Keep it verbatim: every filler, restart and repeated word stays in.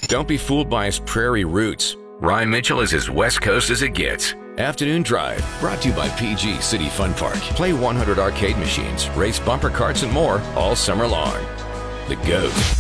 Don't be fooled by his prairie roots. Ryan Mitchell is as West Coast as it gets. Afternoon Drive, brought to you by P G City Fun Park. Play one hundred arcade machines, race bumper carts, and more all summer long. The GOAT.